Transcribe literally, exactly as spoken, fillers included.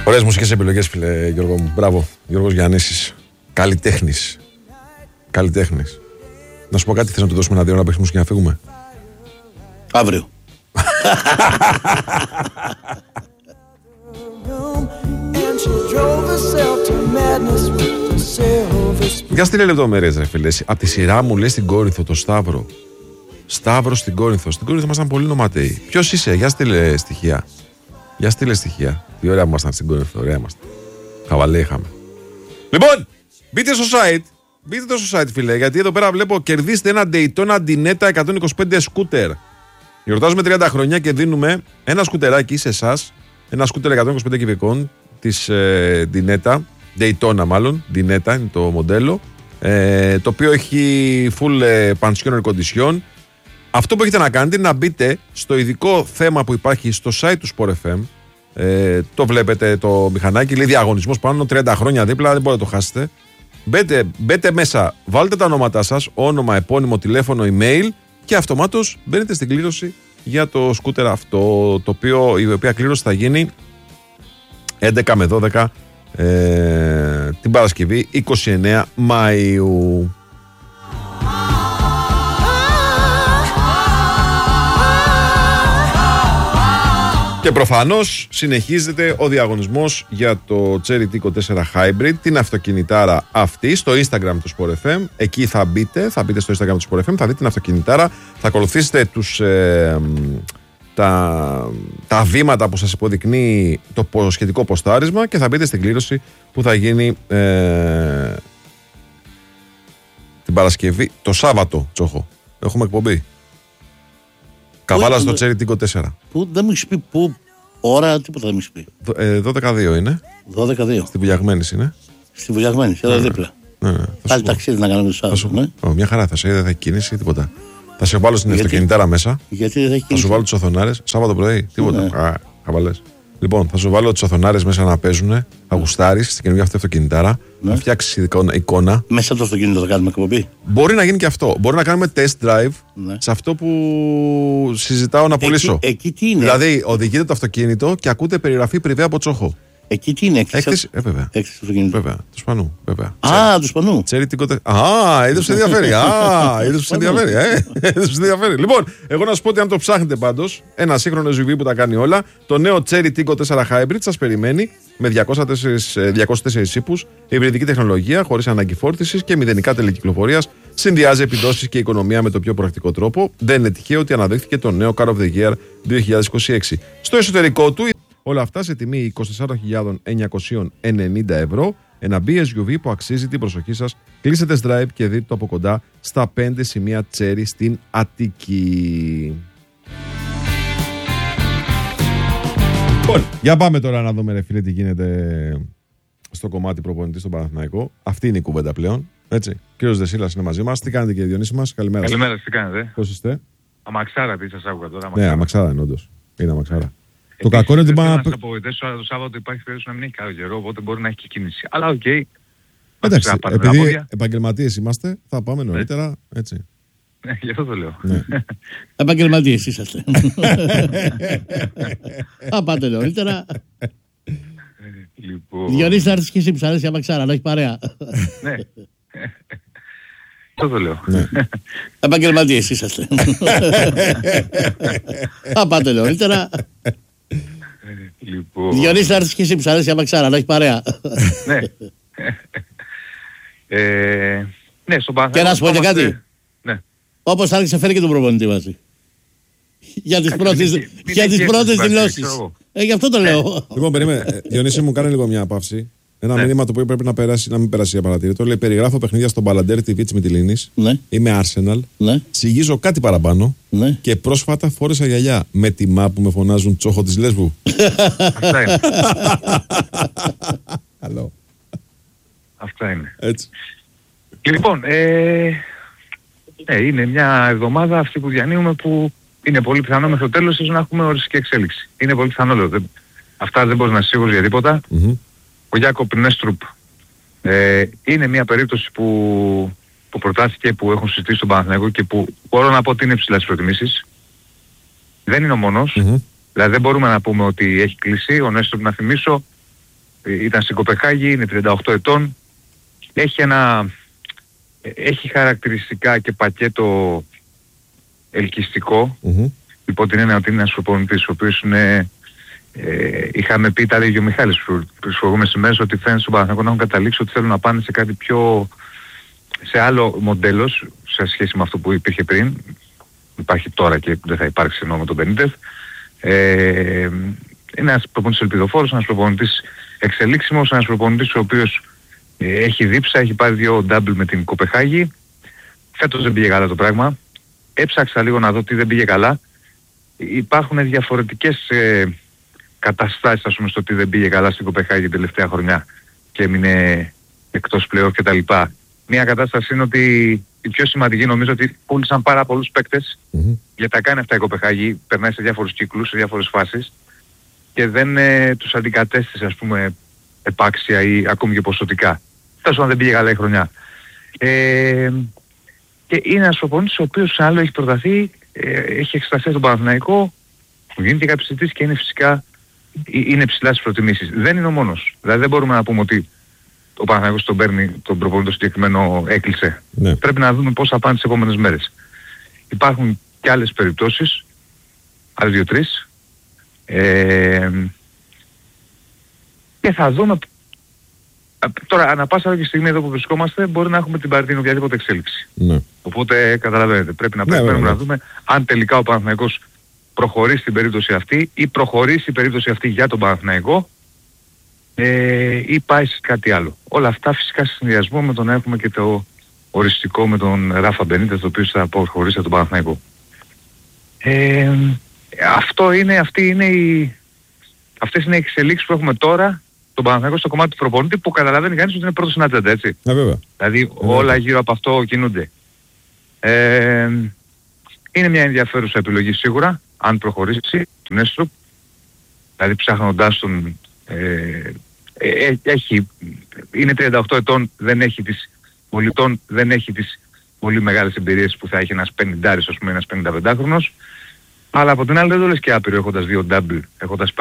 Ωραίες μουσικές επιλογές, φίλε Γιώργο μου. Μπράβο, Γιώργος Γιαννήσης. Καλλιτέχνης. Καλλιτέχνης. Να σου πω κάτι, θες να του δώσουμε ένα δύο να παίξει μουσική να φύγουμε? Αύριο. Για στείλε λεπτομέρειες ρε φίλε. Απ' τη σειρά μου λέει στην Κόρινθο το Σταύρο. Σταύρο στην Κόρινθο. Στην Κόρινθο ήμασταν πολύ νοματέοι. Ποιος είσαι, για στείλε στοιχεία. Για στείλε στοιχεία. Τι ωραία ήμασταν στην Κόρινθο, ωραία ήμασταν. Χαβαλέ είχαμε. Λοιπόν, μπείτε στο site. Μπείτε το στο site, φίλε, γιατί εδώ πέρα βλέπω κερδίστε ένα Daytona Dinetta εκατόν είκοσι πέντε σκούτερ. Γιορτάζουμε τριάντα χρόνια και δίνουμε ένα σκουτεράκι σε εσάς. Ένα σκούτερ εκατόν είκοσι πέντε κυβικών της ε, Dinetta. Daytona μάλλον. Dinetta είναι το μοντέλο. Ε, το οποίο έχει full ε, pension air condition. Αυτό που έχετε να κάνετε είναι να μπείτε στο ειδικό θέμα που υπάρχει στο site του Sport εφ εμ. Ε, το βλέπετε το μηχανάκι, λέει διαγωνισμός πάνω τριάντα χρόνια δίπλα, δεν μπορείτε να το χάσετε. Μπείτε, μπείτε μέσα, βάλτε τα ονόματά σας, όνομα, επώνυμο, τηλέφωνο, email και αυτομάτως μπαίνετε στην κλήρωση για το σκούτερ αυτό, το οποίο, η οποία κλήρωση θα γίνει έντεκα με δώδεκα ε, την Παρασκευή είκοσι εννέα Μαΐου. Και προφανώς συνεχίζεται ο διαγωνισμός για το Cherry Tico τέσσερα Hybrid, την αυτοκινητάρα αυτή, στο Instagram του Sport εφ εμ. Εκεί θα μπείτε, θα μπείτε στο Instagram του Sport εφ εμ, θα δείτε την αυτοκινητάρα, θα ακολουθήσετε τους, ε, τα, τα βήματα που σας υποδεικνύει το σχετικό ποστάρισμα και θα μπείτε στην κλήρωση που θα γίνει ε, την Παρασκευή, το Σάββατο, Τσόχο. Έχουμε εκπομπή. Καβάλα στο Cherry Tico τέσσερα. Πού δεν μου έχει πει πού, ώρα, τίποτα δεν μου έχει πει. Ε, δώδεκα δύο είναι. δώδεκα δύο. Στη Βουλιαγμένη είναι. Στη Βουλιαγμένη, εδώ δίπλα. Ναι, ναι. Πάλι ταξίδι να κάνουμε το Σάββατο. Ναι. Oh, μια χαρά θα σε είδε, δεν θα έχει κίνηση, τίποτα. Θα σε βάλω στην γιατί, αυτοκινητάρα μέσα. Γιατί δεν θα έχει κίνηση. Θα σου βάλω τους οθονάρες, Σάββατο πρωί, τίποτα. Ναι. Α, χαβαλές. Λοιπόν, θα σου βάλω τους οθονάρες μέσα να παίζουν, θα γουστάρεις στην καινούργια αυτή αυτοκινητάρα, ναι. Να φτιάξεις εικόνα. Μέσα από το αυτοκίνητο θα κάνουμε εκπομπή. Μπορεί να γίνει και αυτό. Μπορεί να κάνουμε test drive, ναι. Σε αυτό που συζητάω να πουλήσω. Εκεί, εκεί τι είναι. Δηλαδή, οδηγείτε το αυτοκίνητο και ακούτε περιγραφή πριβέ από Τσόχο. Εκεί τι είναι, έκθεση. Έκθεση, ε, βέβαια. Έκθεση του αυτοκίνητου. Βέβαια, του Σπανού. Βέβαια. Α, του Σπανού. Cherry Tico τέσσερα. Α, είδε που σε ενδιαφέρει. Α, είδε που σε ενδιαφέρει. Ε, είδε που σε ενδιαφέρει. Λοιπόν, εγώ να σου πω ότι αν το ψάχνετε πάντως, ένα σύγχρονο ες γιου βι που τα κάνει όλα, το νέο Cherry Tico τέσσερα Hybrid σας περιμένει με διακόσιους τέσσερις ύπους, υβριδική τεχνολογία, χωρίς ανάγκη φόρτισης και μηδενικά τελεκυκλοφορίας. Συνδυάζει επιδόσεις και οικονομία με το πιο πρακτικό τρόπο. Δεν είναι τυχαίο ότι αναδείχθηκε το νέο Car of the Year δύο χιλιάδες είκοσι έξι. Στο εσωτερικό του, όλα αυτά σε τιμή είκοσι τέσσερις χιλιάδες εννιακόσια ενενήντα ευρώ. Ένα μπι ες γιου βι που αξίζει την προσοχή σας. Κλείστε test drive και δείτε το από κοντά στα πέντε σημεία Cherry στην Αττική. Λοιπόν, για πάμε τώρα να δούμε, ρε φίλε, τι γίνεται στο κομμάτι προπονητή στον Παναθηναϊκό. Αυτή είναι η κουβέντα πλέον. Έτσι. Κύριος Δεσίλας είναι μαζί μας. Τι κάνετε, κύριε Διονύση μας? Καλημέρα. Καλημέρα, τι κάνετε? Πώς είστε? Αμαξάρα, τι σας άκουγα τώρα. Ναι, αμαξάρα είναι όντως. Είναι αμαξάρα. Ε, το κακό είναι ότι πάμε. Να σας απογοητεύσω, το Σάββατο υπάρχει περίπτωση να μην έχει καλό καιρό, οπότε μπορεί να έχει και κίνηση. Αλλά οκ. Okay. Εντάξει, επειδή επαγγελματίες είμαστε, θα πάμε νωρίτερα. Ναι. Έτσι. Ναι, γι' αυτό το λέω. Ναι. Επαγγελματίες είσαστε. Θα πάτε νωρίτερα. Λοιπόν... Διονύση, να έρθεις και εσύ που σ' αρέσει η αμαξάρα, να έχει παρέα. Ναι. Αυτό το λέω. Ναι. Επαγγελματίες είσαστε. Θα πάτε νωρίτερα. Λοιπόν... Διονύση, να έρθεις και εσύ που σ' αρέσει η αμαξάρα, να έχει παρέα. Ναι. ε, ναι, στον Παναθηναϊκό. Και να σου πω και κάτι. Ναι. Όπως άρχισε φέρει και τον προπονητή μαζί. Για τις πρώτες, για τις πρώτες δηλώσεις. Ε, γι' αυτό το λέω. Λοιπόν, περίμενε. Διονύση μου, κάνε λίγο μια παύση. Ένα ναι. μήνυμα το οποίο πρέπει να περάσει, να μην περάσει για παρατηρητό. Λέει: περιγράφω παιχνίδια στον Μπαλαντέρ τι βι της Μυτιλήνης. Ναι. Είμαι Arsenal. Ναι. Συγγίζω κάτι παραπάνω. Ναι. Και πρόσφατα φόρεσα γυαλιά. Με τιμά που με φωνάζουν Τσόχο της Λέσβου. Αυτά είναι. Καλό. Αυτά είναι. Έτσι. Λοιπόν, ε, ε, είναι μια εβδομάδα αυτή που διανύουμε που είναι πολύ πιθανό μέχρι το τέλος να έχουμε οριστική εξέλιξη. Είναι πολύ πιθανό, λέω. Αυτά δεν μπορεί να είσαι σίγουρος για τίποτα. Mm-hmm. Ο Γιάκοπ Νέστρουπ ε, είναι μια περίπτωση που, που προτάθηκε, που έχουν συζητήσει στον Παναθηναϊκό και που μπορώ να πω ότι είναι ψηλά στις προτιμήσεις. Δεν είναι ο μόνος. Mm-hmm. Δηλαδή δεν μπορούμε να πούμε ότι έχει κλείσει. Ο Νέστρουπ, να θυμίσω, ήταν στην Κοπεχάγη, είναι τριάντα οκτώ ετών. Έχει ένα... Έχει χαρακτηριστικά και πακέτο ελκυστικό. Mm-hmm. Υπό την έννοια ότι είναι ένας προπονητής, ο οποίος είναι... Ε, είχαμε πει, τα λέγει ο Μιχάλης τις προηγούμενες ημέρες, ότι φαίνεται στον Παναθηναϊκό να έχουν καταλήξει ότι θέλουν να πάνε σε κάτι πιο... σε άλλο μοντέλο σε σχέση με αυτό που υπήρχε πριν. Υπάρχει τώρα και δεν θα υπάρξει ενώ με τον Μπενίτεθ. Ε, είναι ένας προπονητής ελπιδοφόρος, ένας προπονητής εξελίξιμος, ένας προπονητής ο οποίος ε, έχει δίψα, έχει πάρει δύο double με την Κοπεχάγη. Φέτος δεν πήγε καλά το πράγμα. Έψαξα λίγο να δω τι δεν πήγε καλά. Υπάρχουν διαφορετικές ε, καταστάσεις, ας πούμε, στο τι δεν πήγε καλά στην Κοπεχάγη την τελευταία χρονιά και έμεινε εκτός πλέον κτλ. Μία κατάσταση είναι ότι η πιο σημαντική, νομίζω ότι πούλησαν πάρα πολλούς παίκτες, mm-hmm. γιατί τα κάνει αυτά η Κοπεχάγη, περνάει σε διάφορους κύκλους, σε διάφορες φάσεις και δεν ε, τους αντικατέστησε, ας πούμε, επάξια ή ακόμη και ποσοτικά. Τόσο αν δεν πήγε καλά η χρονιά. Ε, και είναι ένας προπονητής ο οποίος άλλο έχει προταθεί, ε, έχει εξεταστεί στον Παναθηναϊκό, που γίνεται κάποια συζήτηση και είναι φυσικά είναι ψηλά στις προτιμήσεις. Δεν είναι ο μόνος. Δηλαδή δεν μπορούμε να πούμε ότι ο Παναθηναϊκός τον παίρνει, τον προπονητή το συγκεκριμένο έκλεισε. Ναι. Πρέπει να δούμε πώς θα πάνε τις επόμενες μέρες. Υπάρχουν και άλλες περιπτώσεις, άλλες δύο-τρεις. Ε, και θα δούμε... Τώρα, ανά πάσα και στιγμή εδώ που βρισκόμαστε, μπορεί να έχουμε την παρατηρή οποιαδήποτε εξέλιξη. Ναι. Οπότε, καταλαβαίνετε, πρέπει να περιμένουμε ναι, να δούμε αν τελικά ο Παναθηναϊκός προχωρήσει στην περίπτωση αυτή ή προχωρήσει η περίπτωση αυτή για τον Παναθηναϊκό ε, ή πάει σε κάτι άλλο. Όλα αυτά φυσικά σε συνδυασμό με το να έχουμε και το οριστικό με τον Ράφα Μπενίτεθ, το οποίο θα προχωρήσει από τον Παναθηναϊκό. Ε, αυτό είναι, αυτή είναι η, αυτές είναι οι εξελίξεις που έχουμε τώρα τον Παναθηναϊκό στο κομμάτι του προπονητή, που καταλαβαίνει κανείς ότι είναι πρώτος στην ατζέντα, έτσι. Ναι, βέβαια. Δηλαδή ναι, όλα βέβαια. Γύρω από αυτό κινούνται. Ε, είναι μια ενδιαφέρουσα επιλογή σίγουρα, αν προχωρήσει τον Έστροπ, δηλαδή ψάχνοντάς τον ε, ε, έχει, είναι τριάντα οκτώ ετών, δεν έχει τις πολιτών, δεν έχει τις πολύ μεγάλες εμπειρίες που θα έχει ένας πενηντάρης, ας πούμε, ένας πενηνταπεντάχρονος, αλλά από την άλλη δεν το λες και άπειρο έχοντας δύο double, έχοντας